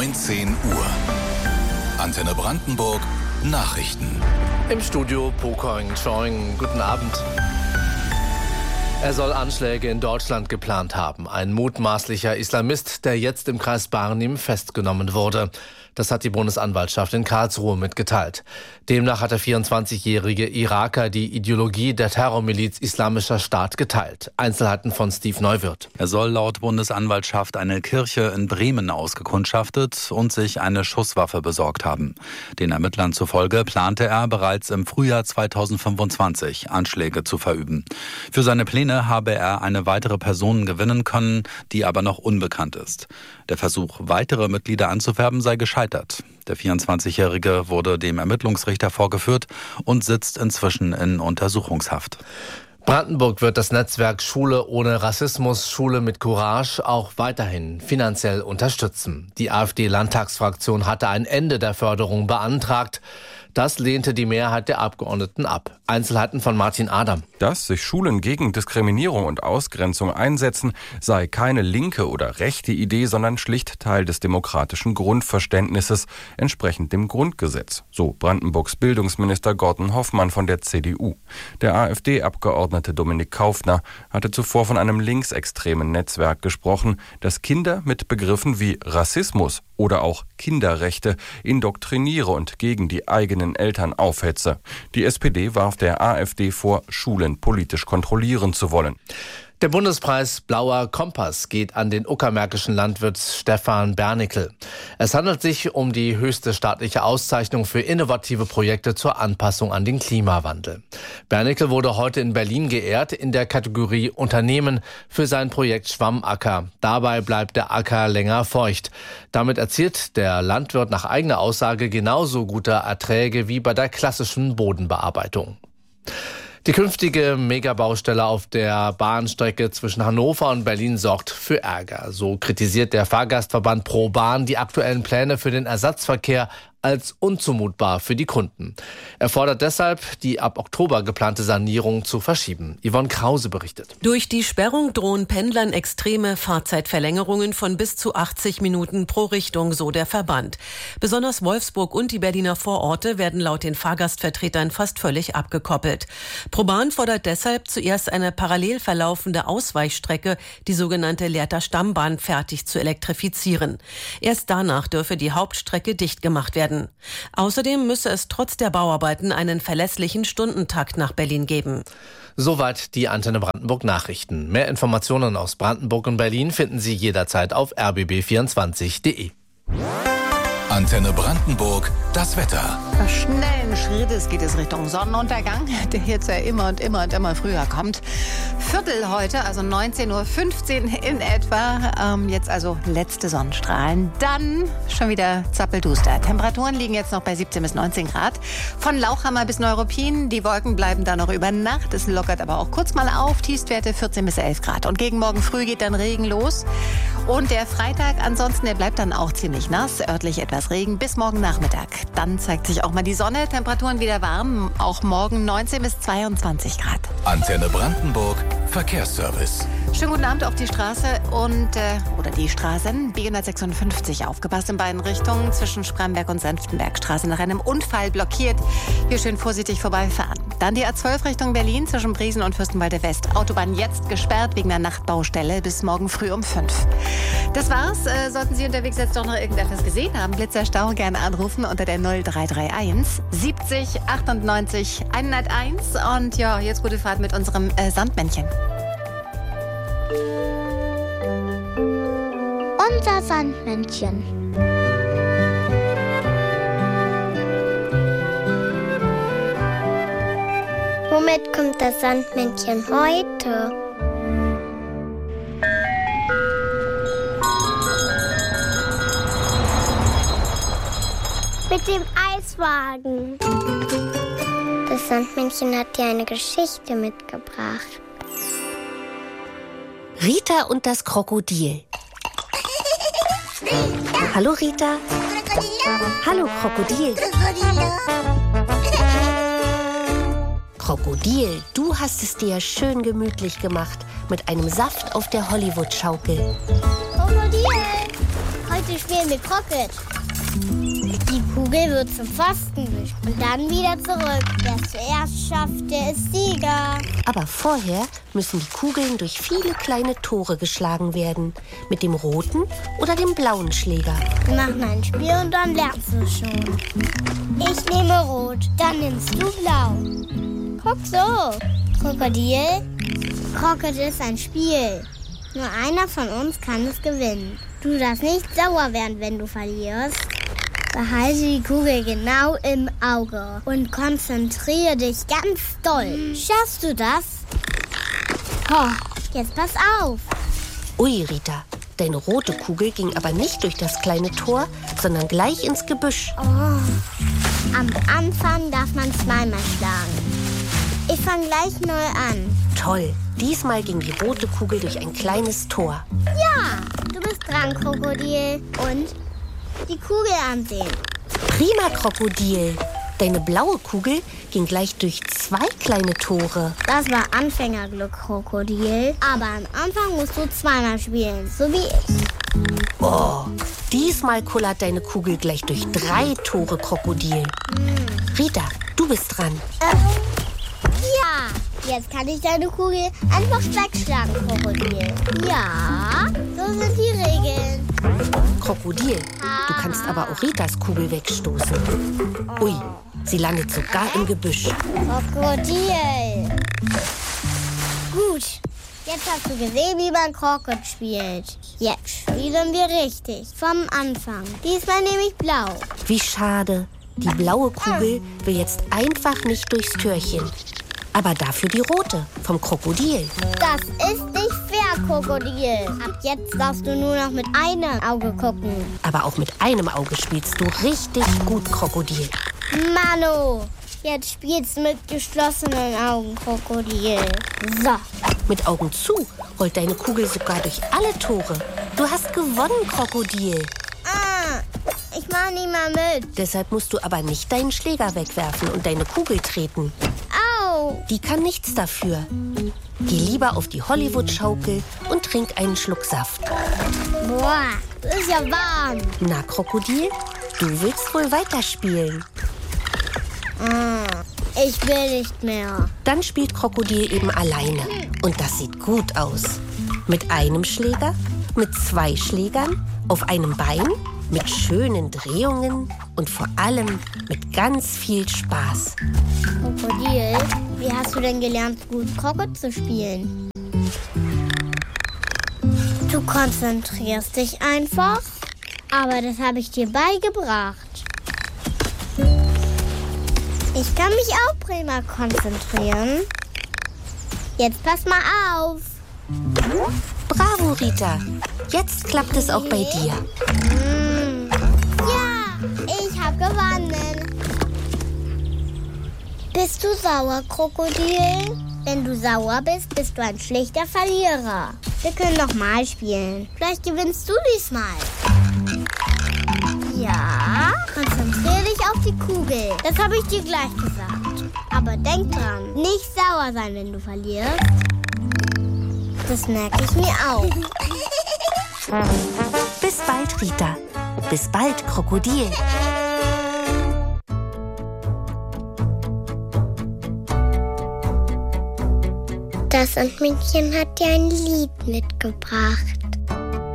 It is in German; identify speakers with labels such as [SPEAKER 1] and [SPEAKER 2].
[SPEAKER 1] 19 Uhr. Antenne Brandenburg Nachrichten.
[SPEAKER 2] Im Studio Pokoing Choing. Guten Abend. Er soll Anschläge in Deutschland geplant haben. Ein mutmaßlicher Islamist, der jetzt im Kreis Barnim festgenommen wurde. Das hat die Bundesanwaltschaft in Karlsruhe mitgeteilt. Demnach hat der 24-jährige Iraker die Ideologie der Terrormiliz Islamischer Staat geteilt. Einzelheiten von Steve Neuwirth.
[SPEAKER 3] Er soll laut Bundesanwaltschaft eine Kirche in Bremen ausgekundschaftet und sich eine Schusswaffe besorgt haben. Den Ermittlern zufolge plante er bereits im Frühjahr 2025 Anschläge zu verüben. Für seine Pläne habe er eine weitere Person gewinnen können, die aber noch unbekannt ist. Der Versuch, weitere Mitglieder anzuwerben, sei gescheitert. Der 24-Jährige wurde dem Ermittlungsrichter vorgeführt und sitzt inzwischen in Untersuchungshaft.
[SPEAKER 2] Brandenburg wird das Netzwerk Schule ohne Rassismus, Schule mit Courage auch weiterhin finanziell unterstützen. Die AfD-Landtagsfraktion hatte ein Ende der Förderung beantragt. Das lehnte die Mehrheit der Abgeordneten ab. Einzelheiten von Martin Adam.
[SPEAKER 4] Dass sich Schulen gegen Diskriminierung und Ausgrenzung einsetzen, sei keine linke oder rechte Idee, sondern schlicht Teil des demokratischen Grundverständnisses, entsprechend dem Grundgesetz. So Brandenburgs Bildungsminister Gordon Hoffmann von der CDU. Der AfD-Abgeordnete Dominik Kaufner hatte zuvor von einem linksextremen Netzwerk gesprochen, das Kinder mit Begriffen wie Rassismus oder auch Kinderrechte indoktriniere und gegen die eigenen Eltern aufhetze. Die SPD warf der AfD vor, Schulen politisch kontrollieren zu wollen.
[SPEAKER 2] Der Bundespreis Blauer Kompass geht an den uckermärkischen Landwirt Stefan Bernickel. Es handelt sich um die höchste staatliche Auszeichnung für innovative Projekte zur Anpassung an den Klimawandel. Bernickel wurde heute in Berlin geehrt in der Kategorie Unternehmen für sein Projekt Schwammacker. Dabei bleibt der Acker länger feucht. Damit erzielt der Landwirt nach eigener Aussage genauso gute Erträge wie bei der klassischen Bodenbearbeitung. Die künftige Megabaustelle auf der Bahnstrecke zwischen Hannover und Berlin sorgt für Ärger. So kritisiert der Fahrgastverband ProBahn die aktuellen Pläne für den Ersatzverkehr als unzumutbar für die Kunden. Er fordert deshalb, die ab Oktober geplante Sanierung zu verschieben. Yvonne Krause berichtet.
[SPEAKER 5] Durch die Sperrung drohen Pendlern extreme Fahrzeitverlängerungen von bis zu 80 Minuten pro Richtung, so der Verband. Besonders Wolfsburg und die Berliner Vororte werden laut den Fahrgastvertretern fast völlig abgekoppelt. ProBahn fordert deshalb zuerst eine parallel verlaufende Ausweichstrecke, die sogenannte Lehrter Stammbahn, fertig zu elektrifizieren. Erst danach dürfe die Hauptstrecke dicht gemacht werden. Außerdem müsse es trotz der Bauarbeiten einen verlässlichen Stundentakt nach Berlin geben.
[SPEAKER 2] Soweit die Antenne Brandenburg Nachrichten. Mehr Informationen aus Brandenburg und Berlin finden Sie jederzeit auf rbb24.de.
[SPEAKER 1] Antenne Brandenburg, das Wetter.
[SPEAKER 6] Schnellen Schrittes geht es Richtung Sonnenuntergang, der jetzt ja immer früher kommt. Viertel heute, also 19:15 Uhr in etwa. Jetzt also letzte Sonnenstrahlen. Dann schon wieder zappelduster. Temperaturen liegen jetzt noch bei 17 bis 19 Grad. Von Lauchhammer bis Neuruppin. Die Wolken bleiben da noch über Nacht. Es lockert aber auch kurz mal auf. Tiefstwerte 14 bis 11 Grad. Und gegen morgen früh geht dann Regen los. Und der Freitag ansonsten, der bleibt dann auch ziemlich nass. Örtlich etwas Regen bis morgen Nachmittag. Dann zeigt sich auch mal die Sonne. Temperaturen wieder warm. Auch morgen 19 bis 22 Grad.
[SPEAKER 1] Antenne Brandenburg Verkehrsservice.
[SPEAKER 6] Schönen guten Abend auf die Straße oder die Straßen. B156 aufgepasst in beiden Richtungen zwischen Spremberg und Senftenbergstraße nach einem Unfall blockiert. Hier schön vorsichtig vorbeifahren. Dann die A12 Richtung Berlin zwischen Briesen und Fürstenwalde West. Autobahn jetzt gesperrt wegen der Nachtbaustelle bis morgen früh um 5. Das war's. Sollten Sie unterwegs jetzt doch noch irgendetwas gesehen haben, Blitzerstau, gerne anrufen unter der 0331 70 98 101. Und ja, jetzt gute Fahrt mit unserem Sandmännchen.
[SPEAKER 7] Unser Sandmännchen. Womit kommt das Sandmännchen heute? Mit dem Eiswagen. Das Sandmännchen hat dir eine Geschichte mitgebracht.
[SPEAKER 8] Rita und das Krokodil. Hallo Rita. Hallo Krokodil. Krokodil, du hast es dir schön gemütlich gemacht mit einem Saft auf der Hollywood-Schaukel.
[SPEAKER 7] Krokodil, heute sie spielen mit Crockett. Die Kugel wird zum Pfosten gewischt und dann wieder zurück. Wer es zuerst schafft, der ist Sieger.
[SPEAKER 8] Aber vorher müssen die Kugeln durch viele kleine Tore geschlagen werden. Mit dem roten oder dem blauen Schläger.
[SPEAKER 7] Wir machen ein Spiel und dann lernst du schon. Ich nehme rot, dann nimmst du blau. Guck so. Krokodil. Crockett ist ein Spiel. Nur einer von uns kann es gewinnen. Du darfst nicht sauer werden, wenn du verlierst. Behalte die Kugel genau im Auge und konzentriere dich ganz doll. Schaffst du das? Oh, jetzt pass auf.
[SPEAKER 8] Ui, Rita, deine rote Kugel ging aber nicht durch das kleine Tor, sondern gleich ins Gebüsch.
[SPEAKER 7] Oh. Am Anfang darf man zweimal schlagen. Ich fange gleich neu an.
[SPEAKER 8] Toll, diesmal ging die rote Kugel durch ein kleines Tor.
[SPEAKER 7] Ja, du bist dran, Krokodil. Und die Kugel ansehen.
[SPEAKER 8] Prima, Krokodil. Deine blaue Kugel ging gleich durch 2 kleine Tore.
[SPEAKER 7] Das war Anfängerglück, Krokodil. Aber am Anfang musst du zweimal spielen, so wie ich.
[SPEAKER 8] Oh, diesmal kullert deine Kugel gleich durch 3 Tore, Krokodil. Rita, du bist dran.
[SPEAKER 7] Ja, jetzt kann ich deine Kugel einfach wegschlagen, Krokodil. Ja, so sind die Regeln.
[SPEAKER 8] Krokodil, du kannst aber auch Ritas Kugel wegstoßen. Ui, sie landet sogar im Gebüsch.
[SPEAKER 7] Krokodil. Gut, jetzt hast du gesehen, wie man Crockett spielt. Jetzt spielen wir richtig, vom Anfang. Diesmal nehme ich blau.
[SPEAKER 8] Wie schade. Die blaue Kugel will jetzt einfach nicht durchs Türchen. Aber dafür die rote, vom Krokodil.
[SPEAKER 7] Das ist nicht fair, Krokodil. Ab jetzt darfst du nur noch mit einem Auge gucken.
[SPEAKER 8] Aber auch mit einem Auge spielst du richtig gut, Krokodil.
[SPEAKER 7] Manu, jetzt spielst du mit geschlossenen Augen, Krokodil. So.
[SPEAKER 8] Mit Augen zu rollt deine Kugel sogar durch alle Tore. Du hast gewonnen, Krokodil.
[SPEAKER 7] Ich mach nicht mal mit.
[SPEAKER 8] Deshalb musst du aber nicht deinen Schläger wegwerfen und deine Kugel treten.
[SPEAKER 7] Au!
[SPEAKER 8] Die kann nichts dafür. Geh lieber auf die Hollywood-Schaukel und trink einen Schluck Saft.
[SPEAKER 7] Boah, ist ja warm.
[SPEAKER 8] Na, Krokodil, du willst wohl weiterspielen.
[SPEAKER 7] Ich will nicht mehr.
[SPEAKER 8] Dann spielt Krokodil eben alleine. Und das sieht gut aus. Mit einem Schläger, mit 2 Schlägern, auf einem Bein, mit schönen Drehungen und vor allem mit ganz viel Spaß.
[SPEAKER 7] Krokodil, wie hast du denn gelernt, gut Crockett zu spielen? Du konzentrierst dich einfach, aber das habe ich dir beigebracht. Ich kann mich auch prima konzentrieren. Jetzt pass mal auf.
[SPEAKER 8] Bravo, Rita. Jetzt klappt es auch bei dir.
[SPEAKER 7] Ja, ich habe gewonnen. Bist du sauer, Krokodil? Wenn du sauer bist, bist du ein schlechter Verlierer. Wir können noch mal spielen. Vielleicht gewinnst du diesmal. Ja, konzentriere dich auf die Kugel. Das habe ich dir gleich gesagt. Aber denk dran, nicht sauer sein, wenn du verlierst. Das merke ich mir auch.
[SPEAKER 8] Bis bald, Rita. Bis bald, Krokodil.
[SPEAKER 7] Das Sandmännchen hat dir ein Lied mitgebracht.